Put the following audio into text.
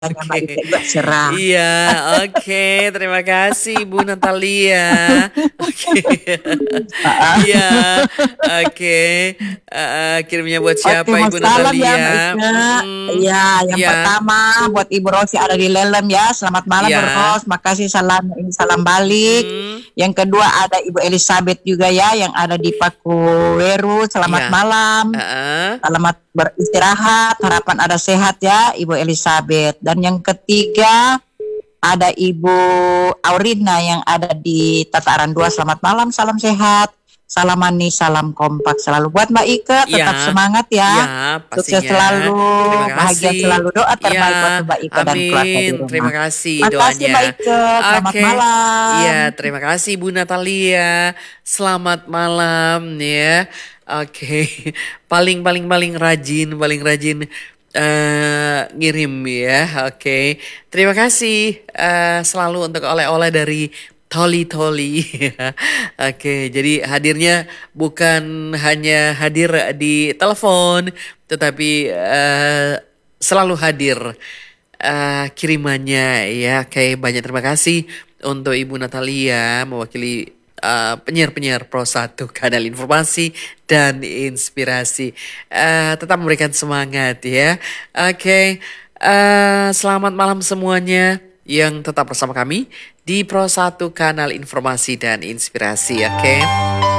Karena Mbak Oke. Ika juga cerah. Iya, oke. Terima kasih Ibu Natalia. Oke. Iya, oke. Kirimnya buat Oke, siapa mau Ibu salam ya Mbak Natalia? Ika. Mm-mm. Ya, yang Ya, pertama buat Ibu Rosi ada di Lelem ya. Selamat malam Bu ya. Ros. Makasih salam ini salam balik. Mm-mm. Yang kedua ada Ibu Elizabeth juga ya yang ada di Pakuweru. Selamat Ya. malam. Heeh. Selamat beristirahat. Harapan ada sehat ya Ibu Elizabeth. Dan yang ketiga ada Ibu Aurina yang ada di Tataran 2. Selamat malam, salam sehat. Salam manis, salam kompak selalu. Buat Mbak Ika, Ya, tetap semangat ya, ya. Sukses pastinya. selalu, Terima bahagia kasih. selalu. Doa Ya, terbaik buat Mbak Ika dan keluarga di amin. Terima rumah. kasih Makasih Mbak doanya. Ika, selamat Oke. Ya, malam. terima kasih Bu Natalia. Selamat malam ya. Oke. Paling paling rajin ngirim ya. Oke. Terima kasih selalu untuk oleh-oleh dari Toli Toli. Oke, jadi hadirnya bukan hanya hadir di telepon, tetapi selalu hadir kirimannya ya. Oke, banyak terima kasih untuk Ibu Natalia mewakili penyiar-penyiar Pro 1 Kanal Informasi dan Inspirasi. Tetap memberikan semangat ya. Oke, selamat malam semuanya yang tetap bersama kami di Pro 1 Kanal Informasi dan Inspirasi. Oke.